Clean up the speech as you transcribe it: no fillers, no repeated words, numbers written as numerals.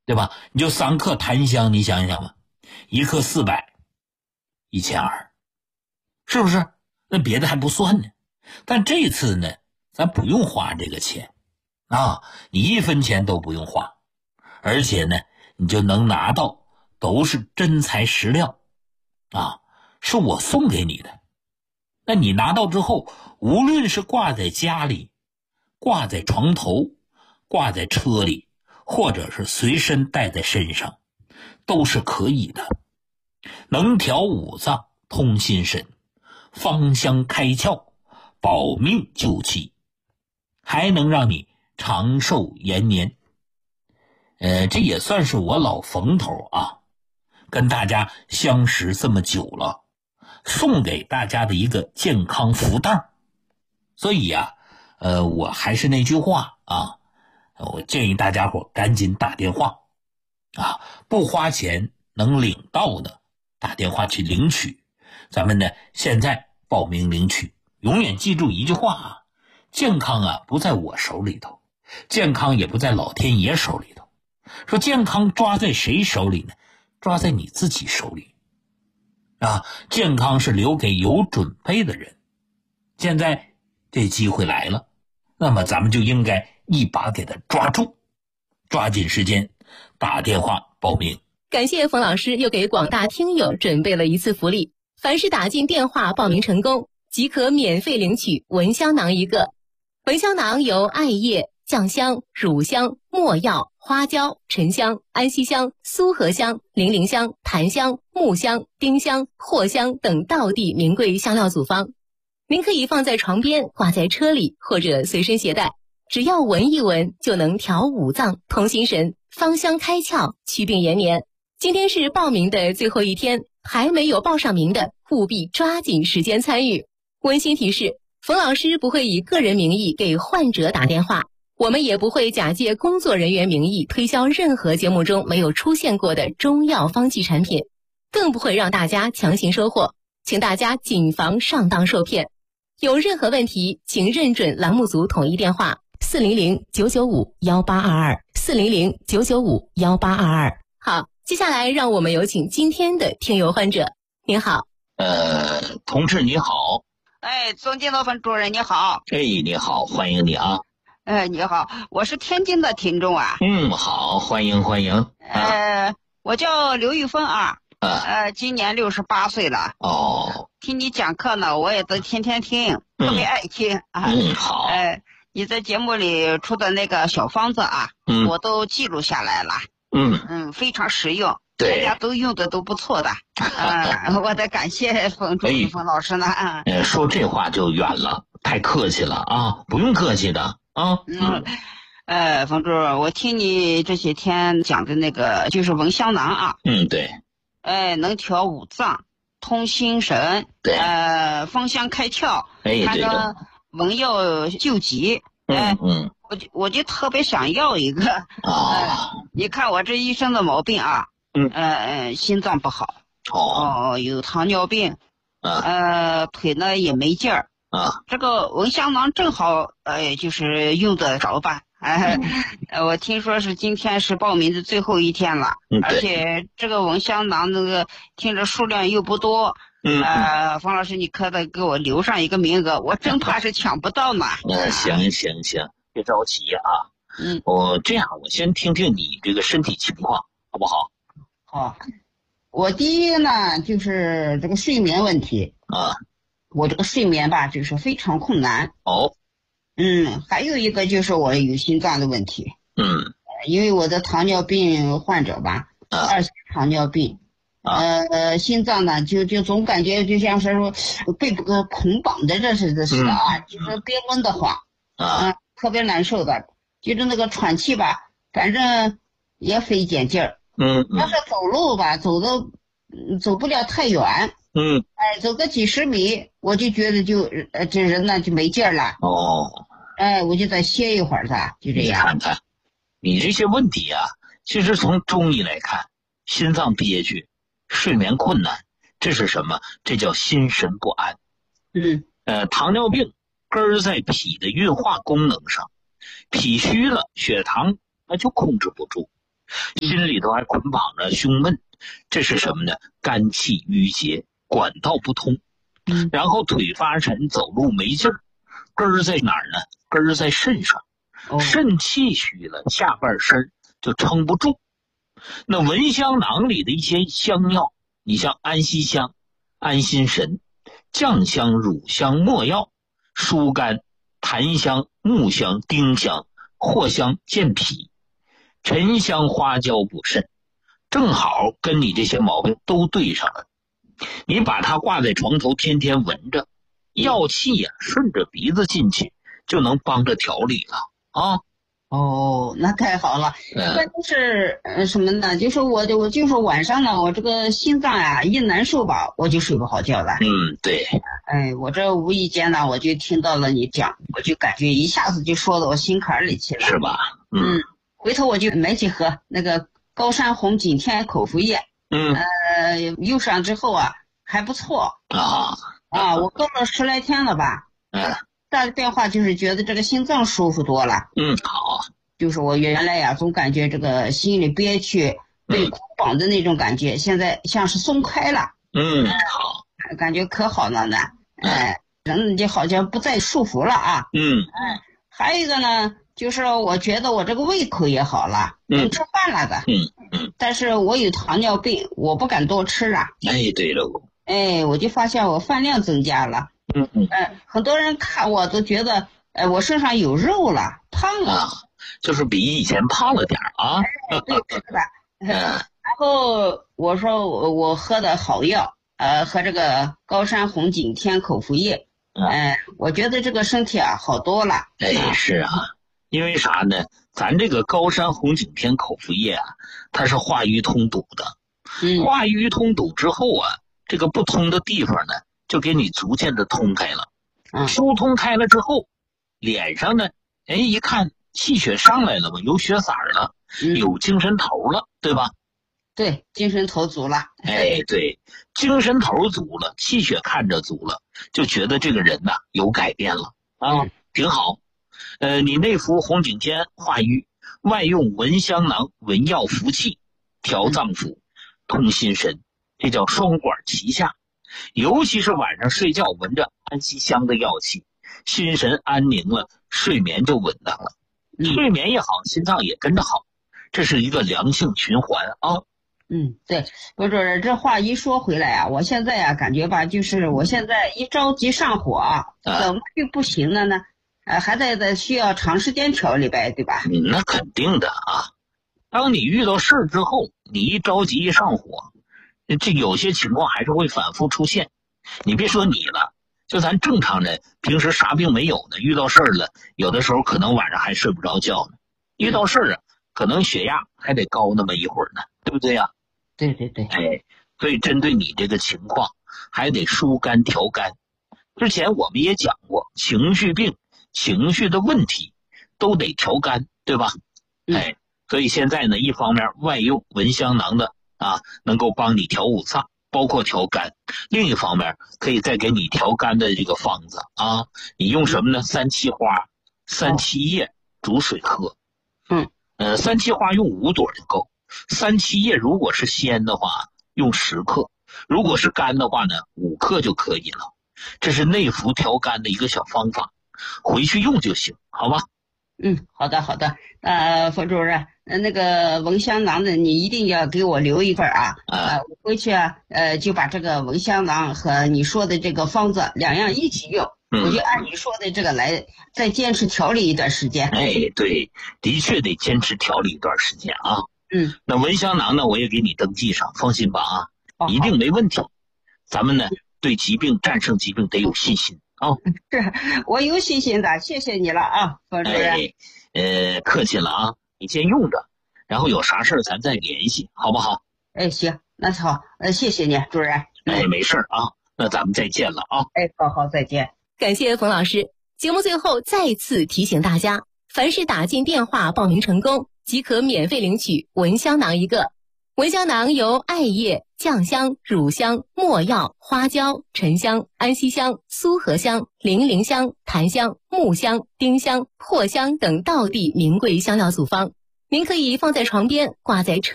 对吧？你就3克檀香，你想想吧，1克400，1200，是不是？那别的还不算呢。但这次呢，咱不用花这个钱啊，你1分钱都不用花，而且呢，你就能拿到都是真材实料啊，是我送给你的。那你拿到之后，无论是挂在家里，挂在床头，挂在车里，或者是随身带在身上，都是可以的。能调五脏，通心神，芳香开窍，保命救气，还能让你长寿延年。这也算是我老冯头啊，跟大家相识这么久了，送给大家的一个健康福袋。所以啊，我还是那句话啊，我建议大家伙赶紧打电话啊，不花钱能领到的，打电话去领取。咱们呢，现在报名领取，永远记住一句话啊，健康啊不在我手里头，健康也不在老天爷手里头。说健康抓在谁手里呢？抓在你自己手里啊！健康是留给有准备的人。现在这机会来了，那么咱们就应该一把给它抓住，抓紧时间打电话报名。 感谢冯老师又给广大听友准备了一次福利，凡是打进电话报名成功，即可免费领取蚊香囊1个。蚊香囊由艾叶、酱香、乳香、没药、花椒、沉香、安息香、苏合香、零陵香、檀香、木香、丁香、藿香等道地名贵香料组方。您可以放在床边，挂在车里，或者随身携带，只要闻一闻就能调五脏、通心神、芳香开窍、祛病延年。今天是报名的最后一天，还没有报上名的务必抓紧时间参与。温馨提示，冯老师不会以个人名义给患者打电话，我们也不会假借工作人员名义推销任何节目中没有出现过的中药方剂产品，更不会让大家强行收货，请大家谨防上当受骗。有任何问题，请认准栏目组统一电话400-995-1822，400-995-1822。好，接下来让我们有请今天的听友患者。您好。 同志你好。 总监分主任你好。 你好，欢迎你啊。 你好，我是天津的听众啊。 好，欢迎欢迎。 我叫刘玉芬啊。今年68岁了。听你讲课呢，我也都天天听，特别爱听啊。 好。 你在节目里出的那个小方子啊，我都记录下来了。非常实用，大家都用的都不错的。我得感谢冯老师呢。 说这话就远了，太客气了啊，不用客气的啊。 冯主任，我听你这些天讲的那个就是蚊香囊啊。 对。 能调五脏，通心神， 对， 芳香开窍， 还能闻药救急。我就特别想要一个。你看我这一身的毛病啊。心脏不好。有糖尿病。腿呢也没劲儿。这个蚊香囊正好，就是用得着吧。我听说是今天是报名的最后一天了。而且这个蚊香囊那个听着数量又不多。冯老师你可得给我留上一个名额，我真怕是抢不到呢。 行，别着急啊。这样我先听听你这个身体情况好不好？ 好。我第一呢就是这个睡眠问题啊。我这个睡眠吧就是非常困难。还有一个就是我有心脏的问题。因为我的糖尿病患者吧，2型糖尿病。心脏呢就总感觉就像是说被捆绑的这似的啊，就是憋闷的慌。特别难受的，就是那个喘气吧，反正也费点劲儿。要是走路吧，走不了太远。走个几十米，我就觉得这人呢就没劲儿了。我就再歇一会儿的，就这样。 你看看，你这些问题啊，其实从中医来看，心脏憋屈、睡眠困难，这是什么？这叫心神不安。糖尿病根儿在脾的运化功能上，脾虚了，血糖那就控制不住， 心里头还捆绑着胸闷，这是什么呢？肝气郁结，管道不通。然后腿发沉，走路没劲儿。根儿在哪儿呢？根儿在肾上。肾气虚了，下半身就撑不住。那蚊香囊里的一些香药，你像安息香、安心神、酱香、乳香、没药、疏肝、檀香、木香、丁香、藿香健脾、沉香、花椒补肾，正好跟你这些毛病都对上了。你把它挂在床头，天天闻着，药气呀顺着鼻子进去，就能帮着调理了啊。 那太好了。关键是什么呢？就是我就是晚上呢，我这个心脏呀一难受吧，我就睡不好觉了。 对。 我这无意间呢，我就听到了你讲，我就感觉一下子就说到我心坎里去了， 是吧？ 回头我就买几盒那个高山红景天口服液。用上之后啊，还不错我喝了10来天了吧。大的变化就是觉得这个心脏舒服多了。 好。 就是我原来呀总感觉这个心里憋屈、被捆绑的那种感觉，现在像是松开了。 好。 感觉可好了呢。人就好像不再束缚了啊。还有一个呢，就是我觉得我这个胃口也好了，能吃饭了的。但是我有糖尿病，我不敢多吃啊。 对了。 我就发现我饭量增加了。很多人看我都觉得，我身上有肉了，胖了。 就是比以前胖了点啊。 对，是的。然后我说我喝的好药，喝这个高山红景天口服液，我觉得这个身体啊好多了。 是啊，因为啥呢？咱这个高山红景天口服液啊，它是化瘀通堵的。化瘀通堵之后啊，这个不通的地方呢，就给你逐渐的通开了。疏通开了之后，脸上呢，一看气血上来了嘛，有血色了，有精神头了，对吧？ 对，精神头足了。 对，精神头足了，气血看着足了，就觉得这个人呐有改变了挺好。你内服红景天化瘀，外用蚊香囊文药服气，调脏腑，通心神，这叫双管齐下。尤其是晚上睡觉闻着安息香的药气，心神安宁了，睡眠就稳当了。睡眠也好，心脏也跟着好，这是一个良性循环啊。 对，不是这话一说回来啊，我现在啊感觉吧，就是我现在一着急上火怎么就不行了呢？还得需要长时间调理呗，对吧？ 那肯定的啊。当你遇到事儿之后，你一着急一上火，这有些情况还是会反复出现。你别说你了，就咱正常人，平时啥病没有呢，遇到事儿了，有的时候可能晚上还睡不着觉呢。遇到事儿啊，可能血压还得高那么一会儿呢，对不对呀？ 对。 所以针对你这个情况，还得疏肝调肝。之前我们也讲过，情绪病、情绪的问题都得调肝，对吧？所以现在呢，一方面外用蚊香囊的能够帮你调五脏，包括调肝；另一方面可以再给你调肝的这个方子你用什么呢？三七花、三七叶煮水喝。三七花用5朵就够，三七叶如果是鲜的话用10克，如果是干的话呢5克就可以了。这是内服调肝的一个小方法，回去用就行，好吧？ 好的。冯主任，那个蚊香囊的你一定要给我留一份我回去就把这个蚊香囊和你说的这个方子2样一起用。我就按你说的这个来，再坚持调理一段时间。 对，的确得坚持调理一段时间啊。那蚊香囊呢，我也给你登记上，放心吧一定没问题。咱们呢，对疾病战胜疾病得有信心是我有信心的，谢谢你了冯主任。 客气了你先用着，然后有啥事儿咱再联系，好不好？ 行，那好，谢谢你，主任。 没事那咱们再见了好，再见。 感谢冯老师。节目最后再次提醒大家，凡是打进电话报名成功，即可免费领取蚊香囊1个。蚊香囊由艾叶、酱香、乳香、没药、花椒、沉香、安息香、苏合香、零陵香、檀香、木香、丁香、藿香等道地名贵香药组方， 您可以放在床边，挂在车